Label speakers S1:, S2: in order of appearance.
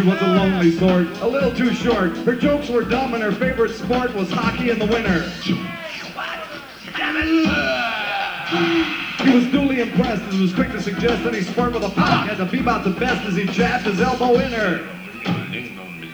S1: was a lonely sort, a little too short. Her jokes were dumb and her favorite sport was hockey in the winter. He was duly impressed and was quick to suggest any sport with a puck had to be about the best as he jabbed his elbow in her.